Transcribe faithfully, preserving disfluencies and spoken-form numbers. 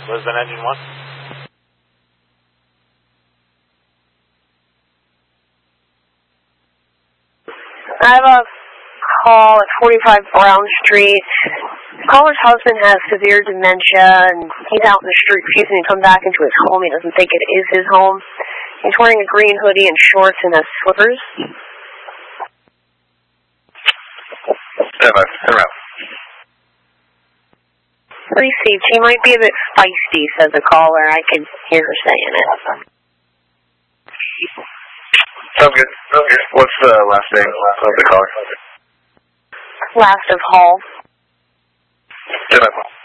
Lisbon engine one. I have a call at forty-five Brown Street. The caller's husband has severe dementia, and he's out in the street refusing to come back into his home. He doesn't think it is his home. He's wearing a green hoodie and shorts and has slippers. Yeah, I'm out. Received. She might be a bit feisty, said the caller. I could hear her saying it. Sounds good. Sounds good. What's the last name of the caller? Last of Hall. Good.